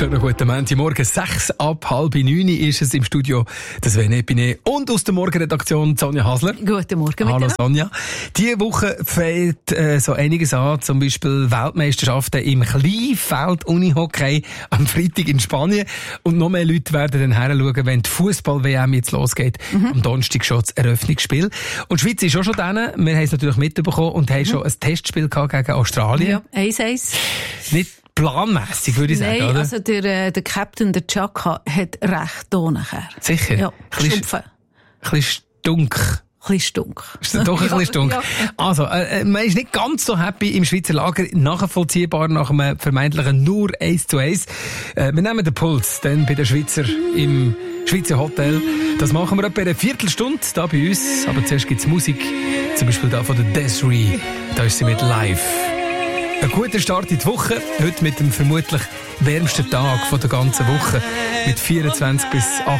Schönen guten Montagmorgen. 6 ab 8:30 ist es im Studio. Das Sven Epine und aus der Morgenredaktion Sonja Hasler. Guten Morgen. Hallo Sonja. Diese Woche fällt so einiges an, zum Beispiel Weltmeisterschaften im Kleinfeld-Unihockey am Freitag in Spanien. Und noch mehr Leute werden dann heranschauen, wenn die Fußball-WM jetzt losgeht. Am Donnerstag schon das Eröffnungsspiel. Und die Schweiz ist auch schon dran. Wir haben es natürlich mitbekommen und haben schon ein Testspiel gehabt gegen Australien. Ja, 1-1. Nicht planmässig, würde ich sagen, Nein, oder? also der Captain, der Chaka, hat recht da nachher. Sicher? Ja, stumpfen. Ein bisschen stunk. Ein bisschen stunk. Ist das doch ein bisschen stunk? Ja. Also, man ist nicht ganz so happy im Schweizer Lager, nachvollziehbar nach einem vermeintlichen nur 1:1. Wir nehmen den Puls dann bei den Schweizer im Schweizer Hotel. Das machen wir etwa eine Viertelstunde da bei uns. Aber zuerst gibt's Musik. Zum Beispiel da von der Desiree. Da ist sie mit Live. Ein guter Start in die Woche. Heute mit dem vermutlich wärmsten Tag von der ganzen Woche. Mit 24 bis